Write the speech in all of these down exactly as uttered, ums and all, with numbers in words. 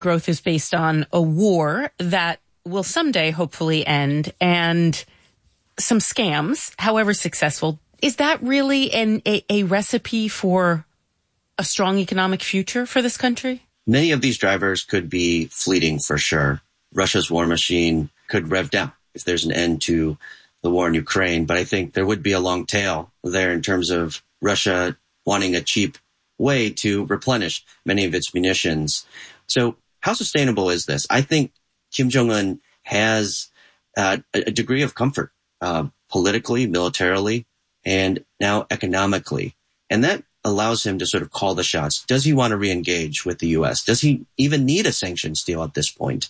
growth is based on a war that will someday hopefully end and some scams, however successful. Is that really an, a, a recipe for a strong economic future for this country? Many of these drivers could be fleeting for sure. Russia's war machine could rev down if there's an end to the war in Ukraine. But I think there would be a long tail there in terms of Russia wanting a cheap way to replenish many of its munitions. So how sustainable is this? I think Kim Jong-un has uh, a degree of comfort uh, politically, militarily, and now economically. And that allows him to sort of call the shots. Does he want to re-engage with the U S? Does he even need a sanctions deal at this point?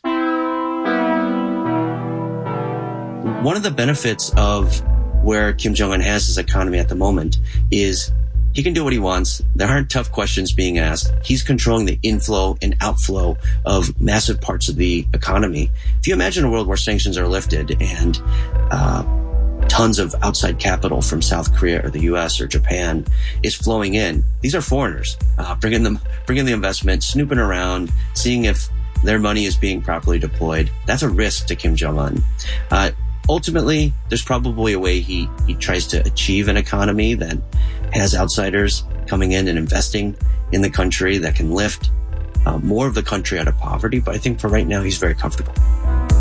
One of the benefits of where Kim Jong-un has his economy at the moment is he can do what he wants. There aren't tough questions being asked. He's controlling the inflow and outflow of massive parts of the economy. If you imagine a world where sanctions are lifted and uh tons of outside capital from South Korea or the U S or Japan is flowing in, these are foreigners uh, bringing them, bringing the investment, snooping around, seeing if their money is being properly deployed. That's a risk to Kim Jong-un. Uh, ultimately, there's probably a way he, he tries to achieve an economy that has outsiders coming in and investing in the country that can lift uh, more of the country out of poverty. But I think for right now, he's very comfortable.